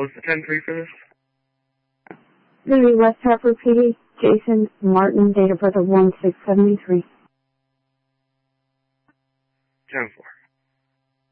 was the 10-3 for this? Louis West Harper PD, Jason Martin, date of birth of 1/6/73. 10-4.